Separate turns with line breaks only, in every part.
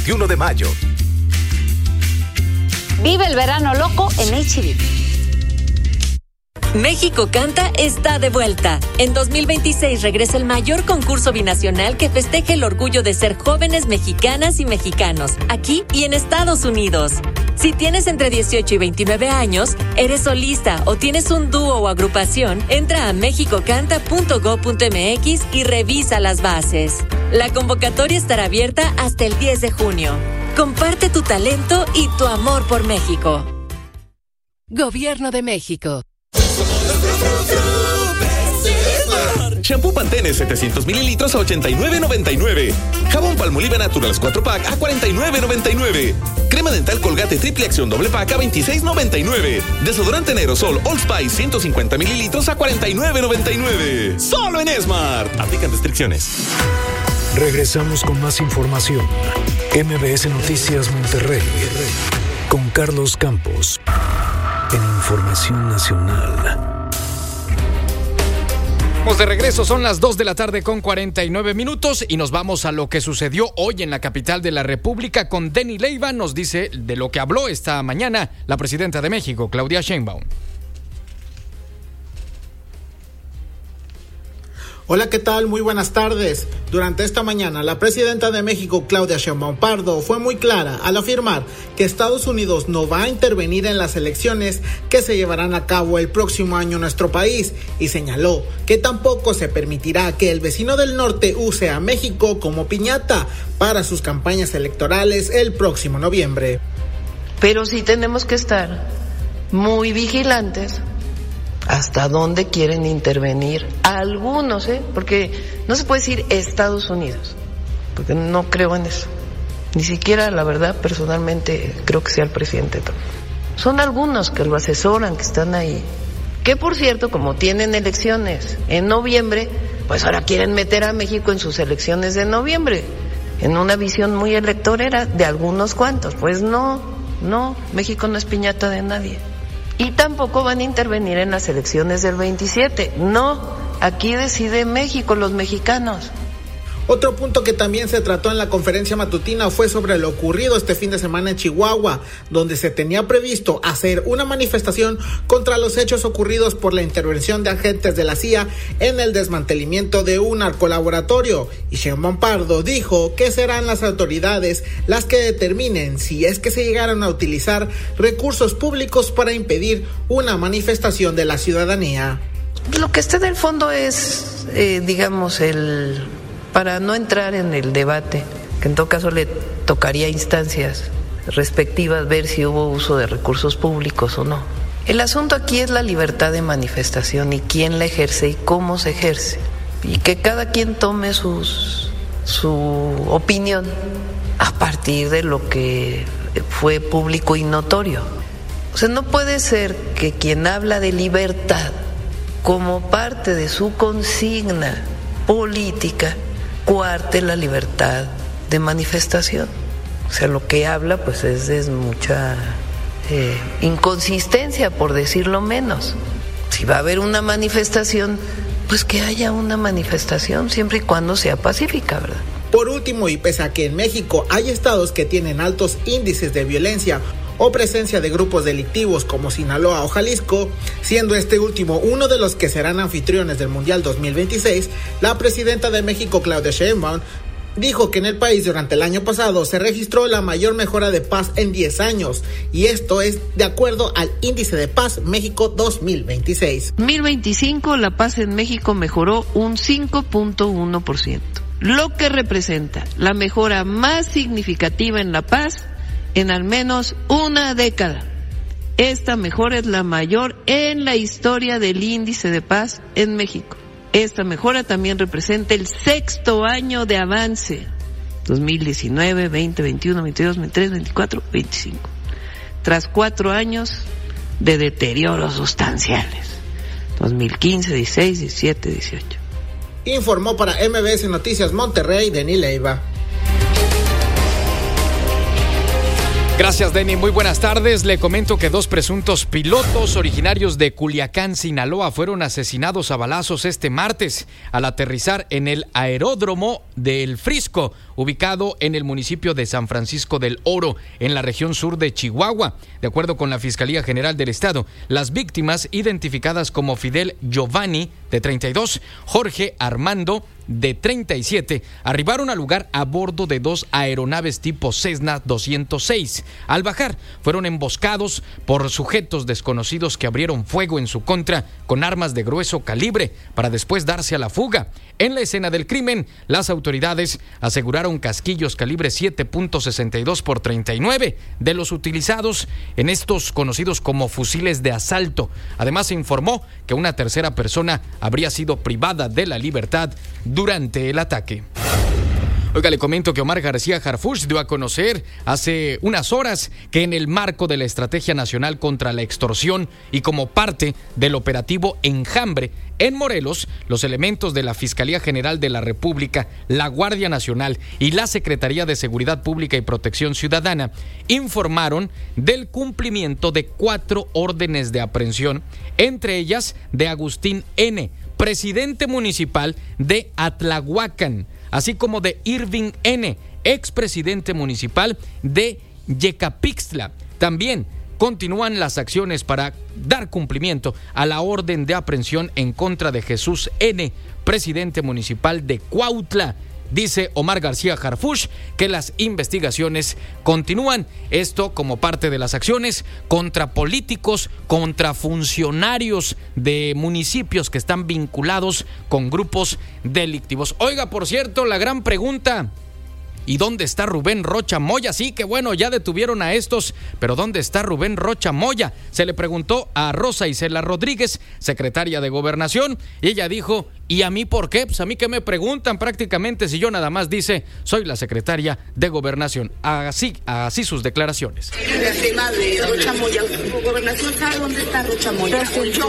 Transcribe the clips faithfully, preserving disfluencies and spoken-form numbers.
veintiuno de mayo.
Vive el verano loco en H D.
México Canta está de vuelta. En dos mil veintiséis regresa el mayor concurso binacional que festeje el orgullo de ser jóvenes mexicanas y mexicanos, aquí y en Estados Unidos. Si tienes entre dieciocho y veintinueve años, eres solista o tienes un dúo o agrupación, entra a mexico canta punto gob punto eme equis y revisa las bases. La convocatoria estará abierta hasta el diez de junio. Comparte tu talento y tu amor por México.
Gobierno de México.
Shampoo Pantene setecientos mililitros a ochenta y nueve noventa y nueve. Jabón Palmolive Naturals cuatro pack a cuarenta y nueve noventa y nueve. Crema dental Colgate Triple Acción doble pack a veintiséis noventa y nueve. Desodorante en aerosol Old Spice ciento cincuenta mililitros a cuarenta y nueve noventa y nueve. Solo en Smart. Aplican restricciones.
Regresamos con más información. M B S Noticias Monterrey con Carlos Campos en Información Nacional.
Estamos de regreso, son las dos de la tarde con cuarenta y nueve minutos y nos vamos a lo que sucedió hoy en la capital de la República con Denny Leiva. Nos dice de lo que habló esta mañana la presidenta de México, Claudia Sheinbaum.
Hola, ¿qué tal? Muy buenas tardes. Durante esta mañana, la presidenta de México, Claudia Sheinbaum Pardo, fue muy clara al afirmar que Estados Unidos no va a intervenir en las elecciones que se llevarán a cabo el próximo año en nuestro país y señaló que tampoco se permitirá que el vecino del norte use a México como piñata para sus campañas electorales el próximo noviembre.
Pero sí tenemos que estar muy vigilantes hasta dónde quieren intervenir algunos, ¿eh? Porque no se puede decir Estados Unidos, porque no creo en eso. Ni siquiera, la verdad, personalmente creo que sea el presidente Trump. Son algunos que lo asesoran, que están ahí. Que, por cierto, como tienen elecciones en noviembre, pues ahora quieren meter a México en sus elecciones de noviembre, en una visión muy electorera de algunos cuantos. Pues no, no, México no es piñata de nadie. Y tampoco van a intervenir en las elecciones del veintisiete. No, aquí decide México, los mexicanos.
Otro punto que también se trató en la conferencia matutina fue sobre lo ocurrido este fin de semana en Chihuahua, donde se tenía previsto hacer una manifestación contra los hechos ocurridos por la intervención de agentes de la C I A en el desmantelamiento de un narcolaboratorio. Y Sheinbaum Pardo dijo que serán las autoridades las que determinen si es que se llegaran a utilizar recursos públicos para impedir una manifestación de la ciudadanía.
Lo que está en el fondo es, eh, digamos, el... para no entrar en el debate, que en todo caso le tocaría a instancias respectivas ver si hubo uso de recursos públicos o no. El asunto aquí es la libertad de manifestación y quién la ejerce y cómo se ejerce. Y que cada quien tome sus, su opinión a partir de lo que fue público y notorio. O sea, no puede ser que quien habla de libertad como parte de su consigna política coarte la libertad de manifestación. O sea, lo que habla pues es de mucha eh, inconsistencia, por decirlo menos. Si va a haber una manifestación, pues que haya una manifestación siempre y cuando sea pacífica, ¿verdad?
Por último, y pese a que en México hay estados que tienen altos índices de violencia o presencia de grupos delictivos como Sinaloa o Jalisco, siendo este último uno de los que serán anfitriones del Mundial dos mil veintiséis, la presidenta de México, Claudia Sheinbaum, dijo que en el país durante el año pasado se registró la mayor mejora de paz en diez años, y esto es de acuerdo al Índice de Paz México dos mil veintiséis.
dos mil veinticinco la paz en México mejoró un cinco punto uno por ciento, lo que representa la mejora más significativa en la paz en al menos una década. Esta mejora es la mayor en la historia del índice de paz en México. Esta mejora también representa el sexto año de avance, dos mil diecinueve, veinte, veintiuno, veintidós, veintitrés, veinticuatro, veinticinco, tras cuatro años de deterioros sustanciales, dos mil quince, dieciséis, diecisiete, dieciocho.
Informó para M B S Noticias Monterrey, Denny Leiva.
Gracias, Denny. Muy buenas tardes. Le comento que dos presuntos pilotos originarios de Culiacán, Sinaloa, fueron asesinados a balazos este martes al aterrizar en el aeródromo de El Frisco, ubicado en el municipio de San Francisco del Oro, en la región sur de Chihuahua. De acuerdo con la Fiscalía General del Estado, las víctimas, identificadas como Fidel Giovanni, de treinta y dos, Jorge Armando, de treinta y siete, arribaron al lugar a bordo de dos aeronaves tipo Cessna doscientos seis. Al bajar, fueron emboscados por sujetos desconocidos que abrieron fuego en su contra con armas de grueso calibre para después darse a la fuga. En la escena del crimen, las autoridades aseguraron casquillos calibre siete punto sesenta y dos por treinta y nueve de los utilizados en estos conocidos como fusiles de asalto. Además, se informó que una tercera persona habría sido privada de la libertad durante el ataque. Oiga, le comento que Omar García Harfuch dio a conocer hace unas horas que en el marco de la Estrategia Nacional contra la Extorsión y como parte del operativo Enjambre, en Morelos, los elementos de la Fiscalía General de la República, la Guardia Nacional y la Secretaría de Seguridad Pública y Protección Ciudadana informaron del cumplimiento de cuatro órdenes de aprehensión, entre ellas de Agustín N., presidente municipal de Atlahuacán, así como de Irving N., expresidente municipal de Yecapixtla. También continúan las acciones para dar cumplimiento a la orden de aprehensión en contra de Jesús N., presidente municipal de Cuautla. Dice Omar García Harfuch que las investigaciones continúan, esto como parte de las acciones contra políticos, contra funcionarios de municipios que están vinculados con grupos delictivos. Oiga, por cierto, la gran pregunta: ¿y dónde está Rubén Rocha Moya? Sí, que bueno, ya detuvieron a estos, pero ¿dónde está Rubén Rocha Moya? Se le preguntó a Rosa Isela Rodríguez, secretaria de Gobernación, y ella dijo: ¿y a mí por qué? Pues a mí que me preguntan prácticamente si yo nada más dice, soy la secretaria de Gobernación. Así, así sus declaraciones.
El tema de Rocha Moya, Gobernación, ¿sabe dónde está Rocha Moya? Yo,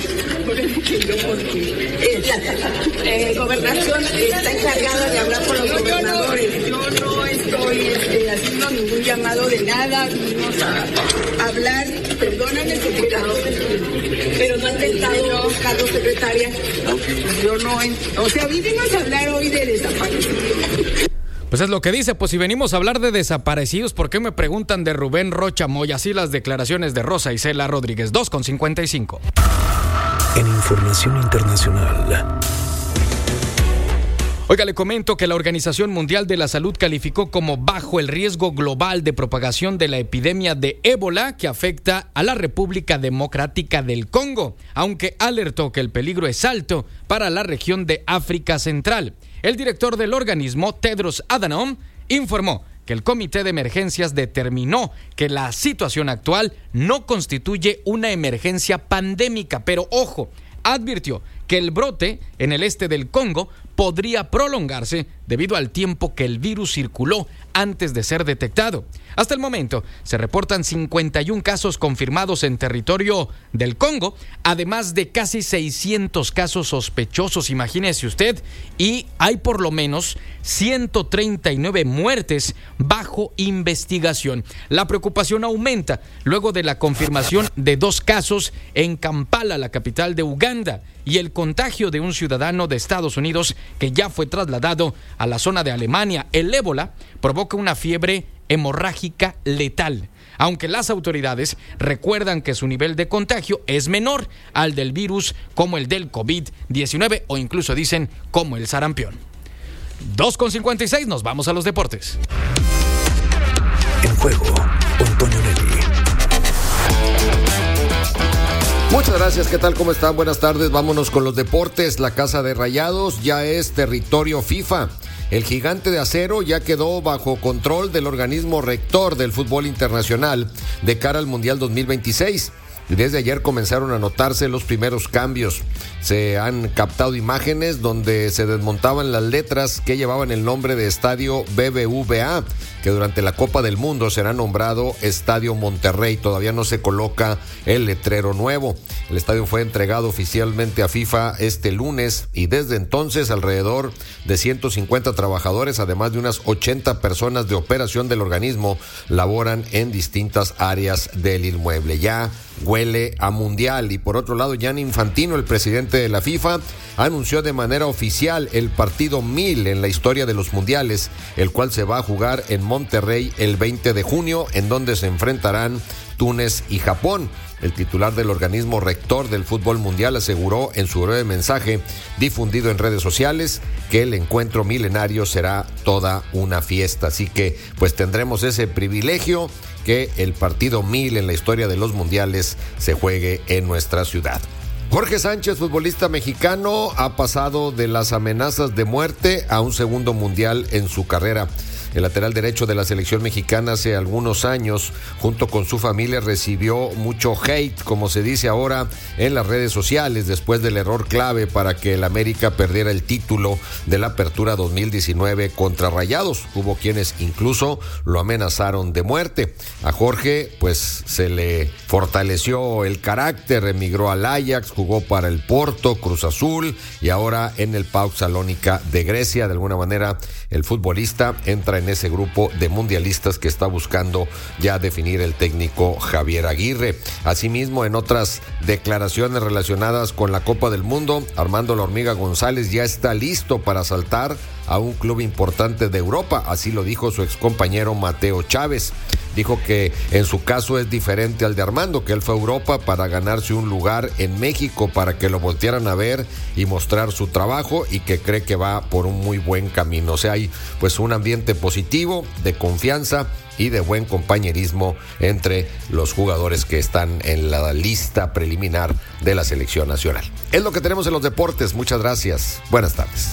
eh, Gobernación está encargada de hablar con los gobernadores. Yo no estoy este, haciendo ningún llamado de nada, vinimos a hablar, perdóname, secretario, pero no han intentado buscar dos secretarias. Yo no, o sea, vinimos a hablar hoy de desaparecidos.
Pues es lo que dice, pues si venimos a hablar de desaparecidos, ¿por qué me preguntan de Rubén Rocha Moya? Así las declaraciones de Rosa Isela Rodríguez. Dos con cincuenta y cinco.
En información internacional.
Oiga, le comento que la Organización Mundial de la Salud calificó como bajo el riesgo global de propagación de la epidemia de ébola que afecta a la República Democrática del Congo, aunque alertó que el peligro es alto para la región de África Central. El director del organismo, Tedros Adhanom, informó que el Comité de Emergencias determinó que la situación actual no constituye una emergencia pandémica, pero ojo, advirtió que el brote en el este del Congo podría prolongarse debido al tiempo que el virus circuló antes de ser detectado. Hasta el momento se reportan cincuenta y un casos confirmados en territorio del Congo, además de casi seiscientos casos sospechosos, imagínese usted, y hay por lo menos ciento treinta y nueve muertes bajo investigación. La preocupación aumenta luego de la confirmación de dos casos en Kampala, la capital de Uganda, y el contagio de un ciudadano de Estados Unidos que ya fue trasladado a la zona de Alemania. El ébola provoca una fiebre hemorrágica letal, aunque las autoridades recuerdan que su nivel de contagio es menor al del virus como el del COVID diecinueve o incluso dicen como el sarampión. dos con cincuenta y seis, nos vamos a los deportes.
En juego, Antonio Nelly.
Muchas gracias, ¿qué tal? ¿Cómo están? Buenas tardes, vámonos con los deportes. La Casa de Rayados ya es territorio FIFA. El gigante de acero ya quedó bajo control del organismo rector del fútbol internacional de cara al Mundial dos mil veintiséis. Desde ayer comenzaron a notarse los primeros cambios. Se han captado imágenes donde se desmontaban las letras que llevaban el nombre de Estadio B B V A, que durante la Copa del Mundo será nombrado Estadio Monterrey. Todavía no se coloca el letrero nuevo. El estadio fue entregado oficialmente a FIFA este lunes y desde entonces alrededor de ciento cincuenta trabajadores, además de unas ochenta personas de operación del organismo, laboran en distintas áreas del inmueble. Ya huele a mundial. Y por otro lado, Gianni Infantino, el presidente de la FIFA, anunció de manera oficial el partido mil en la historia de los mundiales, el cual se va a jugar en Monterrey el veinte de junio, en donde se enfrentarán Túnez y Japón. El titular del organismo rector del fútbol mundial aseguró en su breve mensaje difundido en redes sociales que el encuentro milenario será toda una fiesta. Así que pues tendremos ese privilegio que el partido mil en la historia de los mundiales se juegue en nuestra ciudad. Jorge Sánchez, futbolista mexicano, ha pasado de las amenazas de muerte a un segundo mundial en su carrera. El lateral derecho de la selección mexicana hace algunos años, junto con su familia, recibió mucho hate, como se dice ahora, en las redes sociales, después del error clave para que el América perdiera el título de la Apertura dos mil diecinueve contra Rayados. Hubo quienes incluso lo amenazaron de muerte. A Jorge, pues, se le fortaleció el carácter, emigró al Ajax, jugó para el Porto, Cruz Azul y ahora en el PAOK Salónica de Grecia. De alguna manera, el futbolista entra en ese grupo de mundialistas que está buscando ya definir el técnico Javier Aguirre. Asimismo, en otras declaraciones relacionadas con la Copa del Mundo, Armando La Hormiga González ya está listo para saltar a un club importante de Europa, así lo dijo su excompañero Mateo Chávez. Dijo que en su caso es diferente al de Armando, que él fue a Europa para ganarse un lugar en México, para que lo voltearan a ver y mostrar su trabajo, y que cree que va por un muy buen camino. O sea, hay pues un ambiente positivo, de confianza y de buen compañerismo entre los jugadores que están en la lista preliminar de la selección nacional. Es lo que tenemos en los deportes. Muchas gracias. Buenas tardes.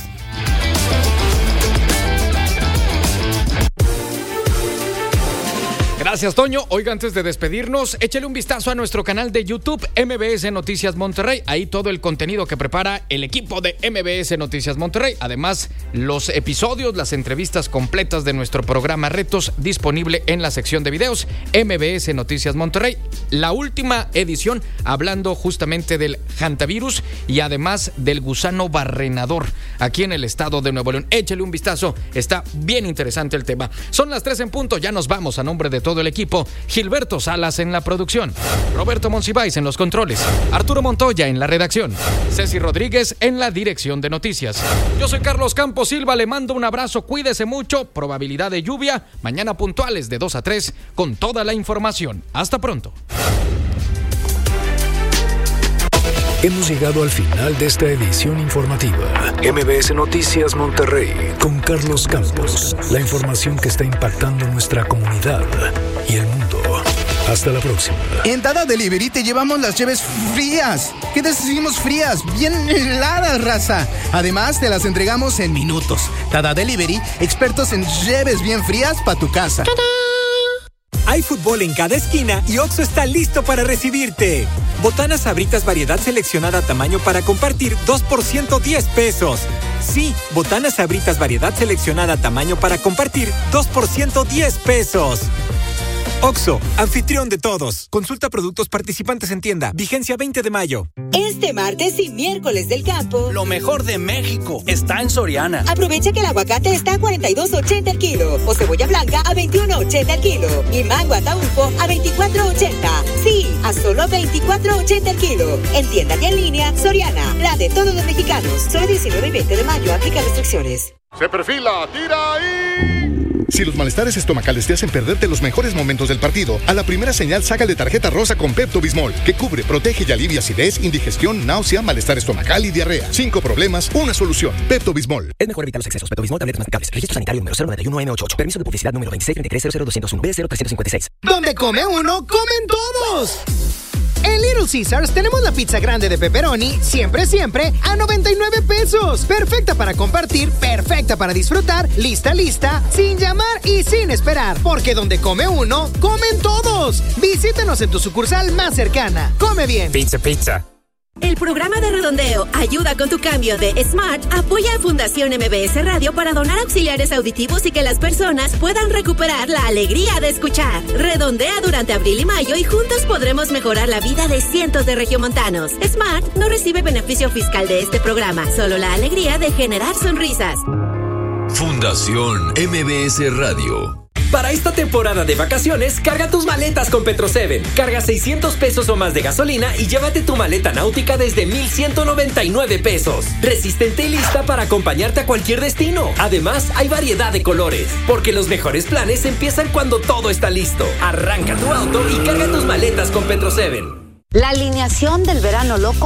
Gracias, Toño. Oiga, antes de despedirnos, échale un vistazo a nuestro canal de YouTube, M B S Noticias Monterrey. Ahí todo el contenido que prepara el equipo de M B S Noticias Monterrey. Además, los episodios, las entrevistas completas de nuestro programa Retos, disponible en la sección de videos, M B S Noticias Monterrey. La última edición hablando justamente del hantavirus y además del gusano barrenador aquí en el estado de Nuevo León. Échale un vistazo, está bien interesante el tema. Son las tres en punto, ya nos vamos. A nombre de todo el equipo, Gilberto Salas en la producción, Roberto Monsiváis en los controles, Arturo Montoya en la redacción, Ceci Rodríguez en la dirección de noticias. Yo soy Carlos Campos Silva, le mando un abrazo, cuídese mucho, probabilidad de lluvia, mañana puntuales de dos a tres con toda la información. Hasta pronto.
Hemos llegado al final de esta edición informativa. M B S Noticias Monterrey con Carlos Campos. La información que está impactando nuestra comunidad y el mundo. Hasta la próxima.
En Dada Delivery te llevamos las cheves frías. ¿Qué decimos frías? Bien heladas, raza. Además, te las entregamos en minutos. Dada Delivery, expertos en cheves bien frías para tu casa. ¡Tadá!
Hay fútbol en cada esquina y Oxxo está listo para recibirte. Botanas Sabritas variedad seleccionada tamaño para compartir, dos por ciento diez pesos. Sí, Botanas Sabritas variedad seleccionada tamaño para compartir, dos por ciento diez pesos. Oxxo, anfitrión de todos. Consulta productos participantes en tienda. Vigencia veinte de mayo.
Este martes y miércoles del campo,
lo mejor de México está en Soriana.
Aprovecha que el aguacate está a cuarenta y dos ochenta el kilo, o cebolla blanca a veintiuno ochenta el kilo, y mango ataulfo a veinticuatro ochenta. Sí, a solo veinticuatro ochenta el kilo. En tienda y en línea, Soriana, la de todos los mexicanos. Solo diecinueve y veinte de mayo, aplica restricciones.
Se perfila, tira ahí. Si los malestares estomacales te hacen perderte los mejores momentos del partido, a la primera señal sácale tarjeta rosa con Pepto-Bismol, que cubre, protege y alivia acidez, indigestión, náusea, malestar estomacal y diarrea. Cinco problemas, una solución. Pepto-Bismol.
Es mejor evitar los excesos. Pepto-Bismol, tabletas masticables. Registro sanitario número cero nueve uno N ochenta y ocho. Permiso de publicidad número veintiséis treinta y tres cero cero dos cero uno B cero trescientos cincuenta y seis.
Donde come uno, comen todos.
En Little Caesars tenemos la pizza grande de pepperoni, siempre, siempre, a noventa y nueve pesos. Perfecta para compartir, perfecta para disfrutar, lista, lista, sin llamar y sin esperar. Porque donde come uno, comen todos. Visítenos en tu sucursal más cercana. Come bien.
Pizza, pizza.
El programa de Redondeo Ayuda con tu cambio de Smart apoya a Fundación M B S Radio para donar auxiliares auditivos y que las personas puedan recuperar la alegría de escuchar. Redondea durante abril y mayo y juntos podremos mejorar la vida de cientos de regiomontanos. Smart no recibe beneficio fiscal de este programa, solo la alegría de generar sonrisas.
Fundación M B S Radio.
Para esta temporada de vacaciones, carga tus maletas con Petro siete. Carga seiscientos pesos o más de gasolina y llévate tu maleta náutica desde mil ciento noventa y nueve pesos. Resistente y lista para acompañarte a cualquier destino. Además, hay variedad de colores, porque los mejores planes empiezan cuando todo está listo. Arranca tu auto y carga tus maletas con Petro siete.
La alineación del verano loco